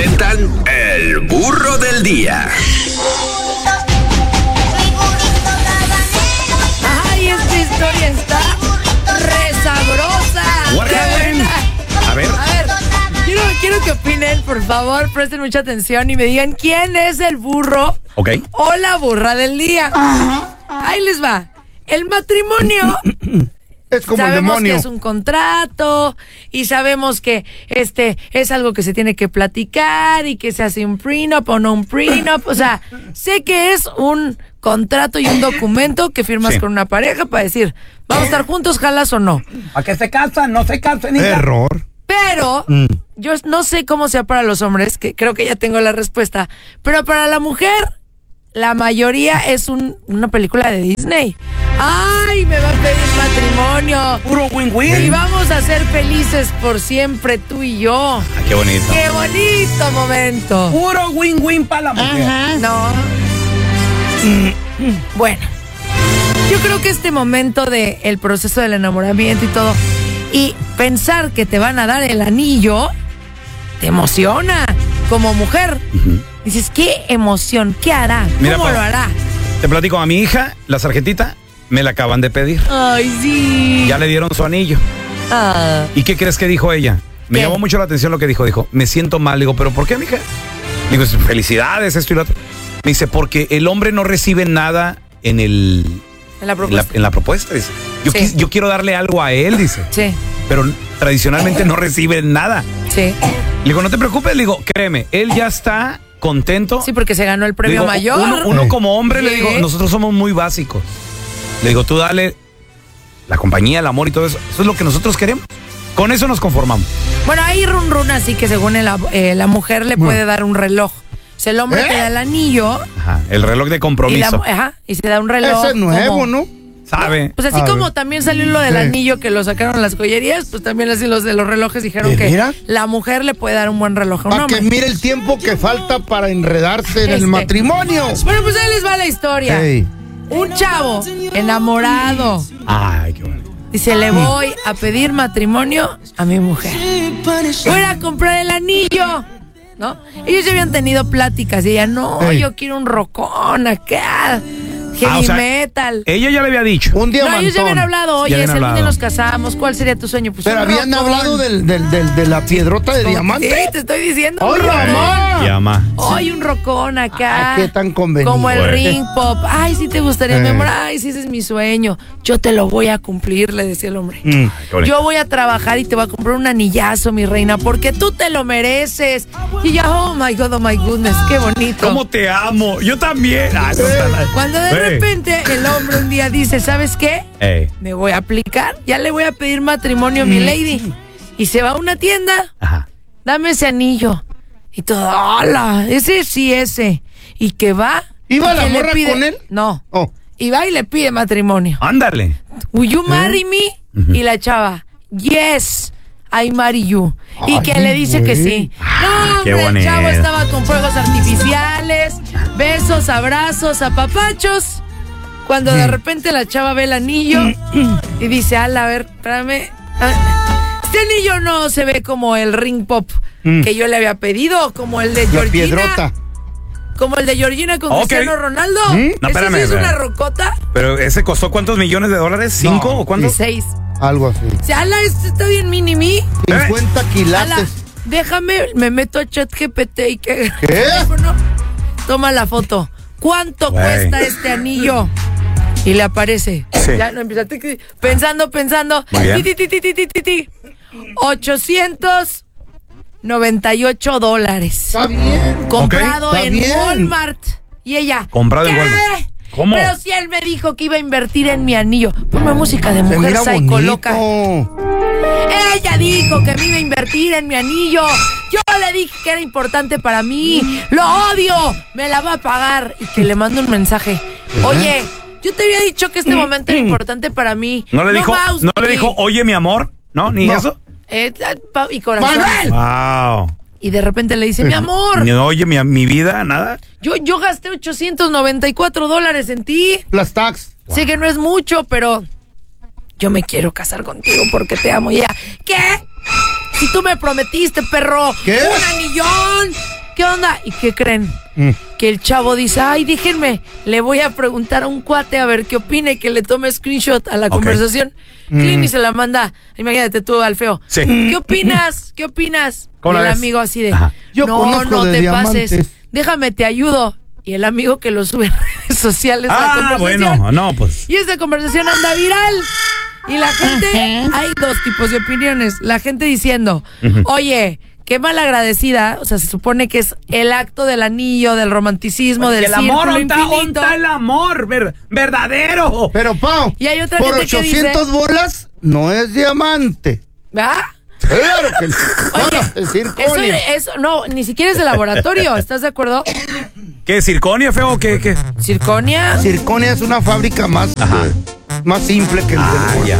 presentan El Burro del Día. Ay, esta historia está re sabrosa. ¡Qué buena! A ver, quiero que opinen, por favor, presten mucha atención y me digan quién es el burro ok. o la burra del día. Ahí les va. El matrimonio Es como el sabemos demonio. que es un contrato y sabemos que es algo que se tiene que platicar y que se hace un prenup o no un prenup. O sea, sé que es un contrato y un documento que firmas Sí. con una pareja para decir, vamos a estar juntos, jalas o no. ¿A qué se casan? No se casan. Error. Pero yo no sé cómo sea para los hombres, que creo que ya tengo la respuesta, pero para la mujer, la mayoría es una película de Disney. ¡Ay, me va a pedir matrimonio! Puro win-win. Y vamos a ser felices por siempre, tú y yo. Ah, qué bonito. ¡Qué bonito momento! Puro win-win para la mujer. No. Bueno, yo creo que este momento del proceso del enamoramiento y todo, y pensar que te van a dar el anillo, te emociona como mujer. Dices, qué emoción, ¿qué hará? Mira, ¿Cómo Pau, lo hará? Te platico, a mi hija, la sargentita, me la acaban de pedir. Ay, sí. Ya le dieron su anillo. Ah. ¿Y qué crees que dijo ella? Me ¿Qué? llamó mucho la atención lo que dijo. Dijo, me siento mal. Digo, ¿pero por qué, mija? Digo, felicidades, esto y lo otro. Me dice, porque el hombre no recibe nada en La propuesta. en la propuesta. Dice, Sí. yo quiero darle algo a él, dice. Sí, Pero tradicionalmente no recibe nada. sí. Le digo, no te preocupes. Le digo, créeme, él ya está contento. Sí, porque se ganó el premio Le digo, mayor. Uno como hombre, le Sí. digo, nosotros somos muy básicos. Le digo, tú dale la compañía, el amor y todo eso. Eso es lo que nosotros queremos. Con eso nos conformamos. Bueno, hay run así que según la mujer le puede dar un reloj. O sea, el hombre te da el anillo Ajá, el reloj de y, compromiso. y se da un reloj. Ese es nuevo, como- ¿no? ¿Sabe? Pues así A como ver. también salió lo del Sí. anillo que lo sacaron las joyerías, pues también así los de los relojes dijeron ¿De que veras? la mujer le puede dar un buen reloj a un Para que hombre. mire el tiempo que falta para enredarse en el matrimonio. Bueno, pues ahí les va la historia. Ey. Un chavo enamorado Ay, qué bueno. dice, le voy a pedir matrimonio a mi mujer. Voy a ir a comprar el anillo, ¿no? Ellos ya habían tenido pláticas y ella, no, Ey. yo quiero un rocón acá, heavy o sea, metal. Ella ya le había dicho. Un No, ellos ya habían diamantón. hablado, Ya oye, habían si algún día hablado. nos casamos, ¿cuál sería tu sueño? Pues Pero un habían rocón. hablado de la piedrota de diamante. Sí, te estoy diciendo. ¡Ay, un rocón. mamá! Llama. Ay, un rocón acá. Ay, qué tan conveniente. Como el Güey. ring pop. Ay, sí te gustaría, mi Eh. amor. Ay, sí, ese es mi sueño. Yo te lo voy a cumplir, le decía el hombre. Qué bonito. Yo voy a trabajar y te voy a comprar un anillazo, mi reina, porque tú te lo mereces. Y ella, oh my goodness, qué bonito. ¿Cómo te amo? Yo también. Ay, no está nada. Cuando de Ey. repente el hombre un día dice, ¿sabes qué? Ey. Me voy a aplicar, ya le voy a pedir matrimonio a mi lady. Y se va a una tienda, Ajá. dame ese anillo. Y todo, hola, ese sí, ese. Y que va. ¿Iba y la que le morra con él? No. Oh. Y va y le pide matrimonio. Ándale. Will you marry me? Y la chava, yes, I marry you. Y que le dice que sí. No, qué hombre, el chavo bonito. estaba con fuegos artificiales, besos, abrazos, apapachos. Cuando de repente la chava ve el anillo y dice, ala, a ver, espérame. Este anillo no se ve como el ring pop que yo le había pedido, como el de La Georgina. piedrota. Como el de Georgina con Ok. Cristiano Ronaldo. No, ¿Ese espérame, sí es una espérame. rocota? Pero ese costó ¿cuántos millones de dólares? ¿5 No, o cuánto? 6. Algo así. O sea, ala, este está bien mini-mi. 50 Ala, quilates. déjame, me meto a ChatGPT y que... ¿Qué? teléfono, toma la foto. ¿Cuánto Güey. cuesta este anillo? Y le aparece. Sí. Ya no empieza. Pensando. Muy bien. Ti. $898. Está bien. Comprado Ok, está en bien. Walmart. Y ella. Comprado en ¿qué? Walmart. ¿Cómo? Pero si él me dijo que iba a invertir en mi anillo. Ponme música de Se mujer mira psycho bonito. loca. Ella dijo que me iba a invertir en mi anillo. Yo le dije que era importante para mí. Lo odio. Me la va a pagar. Y que le mando un mensaje. Oye, yo te había dicho que este momento era importante para mí. ¿No le dijo, Mouse, no le dijo, oye, mi amor? ¿No? ¿Ni No. eso? y corazón. ¡Manuel! Wow. Y de repente le dice, mi amor, Ni, oye, mi vida, nada. yo gasté $894 en ti. Las tax. Sé que no es mucho, pero yo me quiero casar contigo porque te amo. Y ella, ¿qué? Si tú me prometiste, perro, ¿Qué? un anillón ¿qué onda? ¿Y qué creen? Que el chavo dice, ay, déjenme, le voy a preguntar a un cuate a ver qué opine, que le tome screenshot a la conversación. Clint y se la manda, imagínate tú, al feo. Sí. ¿Qué opinas? ¿Qué opinas? Y ¿Cómo el la ves? amigo así de, Yo no conozco de te diamantes. pases, déjame, te ayudo. Y el amigo que lo sube en redes sociales la conversación. bueno, no, pues. Y esa conversación anda viral. Y la gente, hay dos tipos de opiniones. La gente diciendo, oye, qué malagradecida, o sea, se supone que es el acto del anillo, del romanticismo, del el amor, círculo ¿onta infinito. el amor verdadero? Pero, Pau, Y hay otra por gente que 800 bolas no es diamante. ¿Ah? Claro que Oye, es circonio. eso, no, ni siquiera es de laboratorio, ¿estás de acuerdo? ¿Qué, circonia, feo? ¿Qué? Circonia. Circonia es una fábrica más simple que el Ah, del ya.